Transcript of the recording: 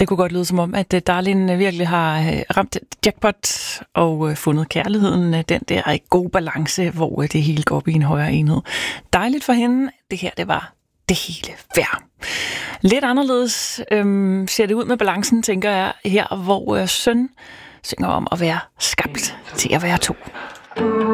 Det kunne godt lyde som om, at Darlin virkelig har ramt jackpot og fundet kærligheden, den der gode balance, hvor det hele går op i en højere enhed. Dejligt for hende. Det her, det var det hele værd. Lidt anderledes ser det ud med balancen, tænker jeg, her, hvor søn synger om at være skabt til at være to.